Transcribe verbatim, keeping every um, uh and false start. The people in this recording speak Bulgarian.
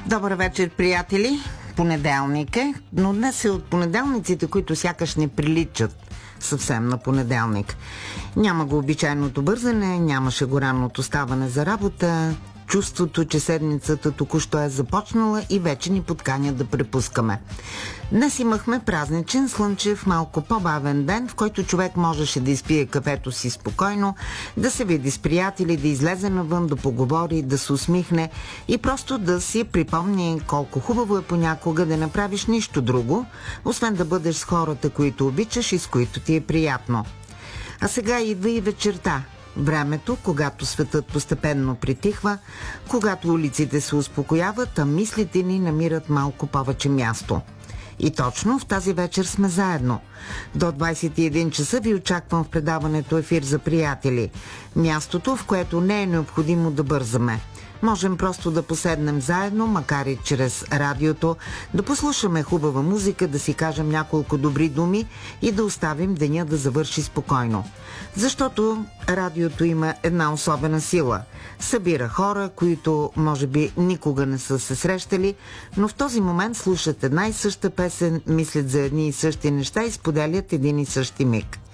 Добър вечер, приятели! Понеделник е, но днес е от понеделниците, които сякаш не приличат съвсем на понеделник. Няма го обичайното бързане, нямаше го ранното ставане за работа, чувството, че седмицата току-що е започнала и вече ни подканят да препускаме. Днес имахме празничен, слънчев, малко по-бавен ден, в който човек можеше да изпие кафето си спокойно, да се види с приятели, да излезе навън, да поговори, да се усмихне и просто да си припомни колко хубаво е понякога да направиш нищо друго, освен да бъдеш с хората, които обичаш и с които ти е приятно. А сега идва и вечерта. Времето, когато светът постепенно притихва, когато улиците се успокояват, а мислите ни намират малко повече място. И точно в тази вечер сме заедно. До двайсет и един часа ви очаквам в предаването Ефир за приятели. Мястото, в което не е необходимо да бързаме. Можем просто да поседнем заедно, макар и чрез радиото, да послушаме хубава музика, да си кажем няколко добри думи и да оставим деня да завърши спокойно. Защото радиото има една особена сила. Събира хора, които може би никога не са се срещали, но в този момент слушат една и съща песен, мислят за едни и същи неща и споделят един и същи миг.